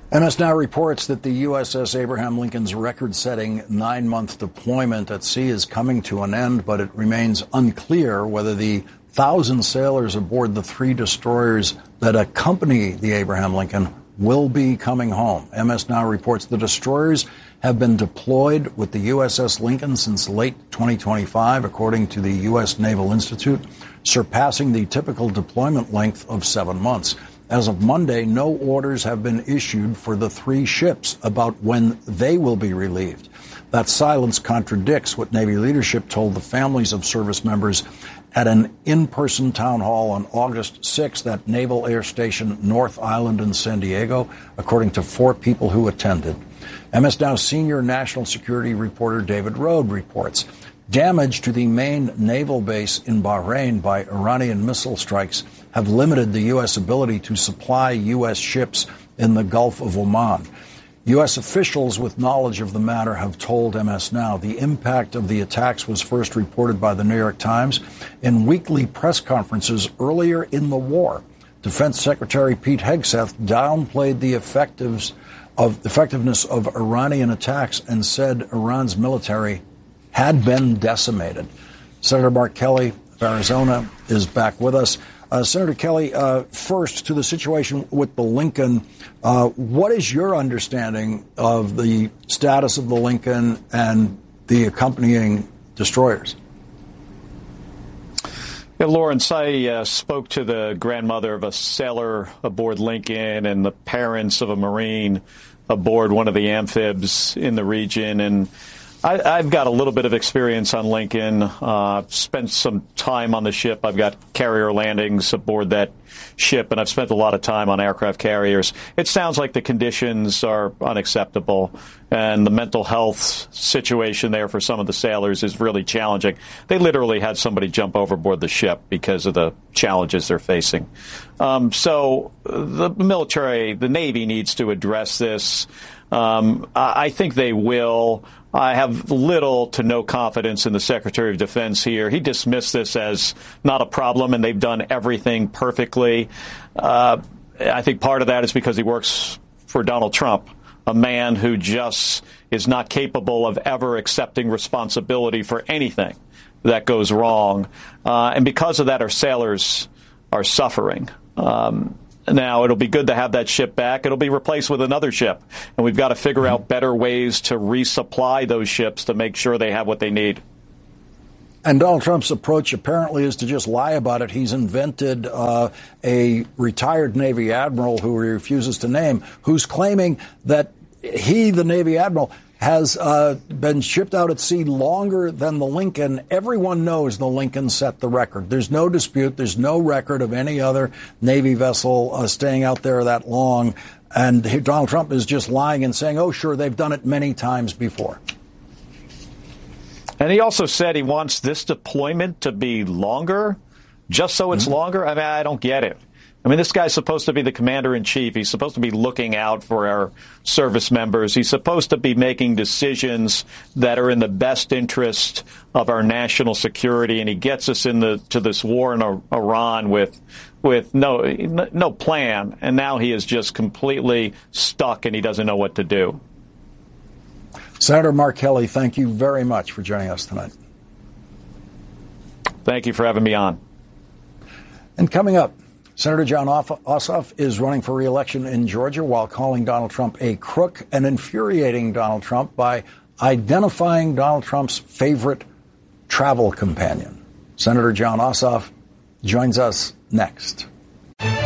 MS Now reports that the USS Abraham Lincoln's record-setting 9-month deployment at sea is coming to an end, but it remains unclear whether the 1,000 sailors aboard the 3 destroyers that accompany the Abraham Lincoln will be coming home. MS Now reports the destroyers have been deployed with the USS Lincoln since late 2025, according to the U.S. Naval Institute, surpassing the typical deployment length of 7 months. As of Monday, no orders have been issued for the 3 ships about when they will be relieved. That silence contradicts what Navy leadership told the families of service members at an in-person town hall on August 6th at Naval Air Station North Island in San Diego, according to 4 people who attended. MS Now senior national security reporter David Rode reports damage to the main naval base in Bahrain by Iranian missile strikes have limited the U.S. ability to supply U.S. ships in the Gulf of Oman. U.S. officials with knowledge of the matter have told MS Now the impact of the attacks was first reported by the New York Times in weekly press conferences earlier in the war. Defense Secretary Pete Hegseth downplayed the effectiveness of Iranian attacks and said Iran's military had been decimated. Senator Mark Kelly of Arizona is back with us. Senator Kelly, first to the situation with the Lincoln. What is your understanding of the status of the Lincoln and the accompanying destroyers? Yeah, Lawrence, I spoke to the grandmother of a sailor aboard Lincoln and the parents of a Marine aboard one of the amphibs in the region, and I've got a little bit of experience on Lincoln, spent some time on the ship. I've got carrier landings aboard that ship, and I've spent a lot of time on aircraft carriers. It sounds like the conditions are unacceptable, and the mental health situation there for some of the sailors is really challenging. They literally had somebody jump overboard the ship because of the challenges they're facing. So the military, the Navy needs to address this. I think they will. I have little to no confidence in the Secretary of Defense here. He dismissed this as not a problem, and they've done everything perfectly. I think part of that is because he works for Donald Trump, a man who just is not capable of ever accepting responsibility for anything that goes wrong. And because of that, our sailors are suffering. Now, it'll be good to have that ship back. It'll be replaced with another ship. And we've got to figure out better ways to resupply those ships to make sure they have what they need. And Donald Trump's approach apparently is to just lie about it. He's invented a retired Navy admiral who he refuses to name, who's claiming that he, the Navy admiral, has been shipped out at sea longer than the Lincoln. Everyone knows the Lincoln set the record. There's no dispute. There's no record of any other Navy vessel staying out there that long. And Donald Trump is just lying and saying, oh, sure, they've done it many times before. And he also said he wants this deployment to be longer, just so it's longer. I mean, I don't get it. I mean, this guy's supposed to be the commander-in-chief. He's supposed to be looking out for our service members. He's supposed to be making decisions that are in the best interest of our national security, and he gets us to this war in Iran with no plan, and now he is just completely stuck, and he doesn't know what to do. Senator Mark Kelly, thank you very much for joining us tonight. Thank you for having me on. And coming up, Senator Jon Ossoff is running for re-election in Georgia while calling Donald Trump a crook and infuriating Donald Trump by identifying Donald Trump's favorite travel companion. Senator Jon Ossoff joins us next.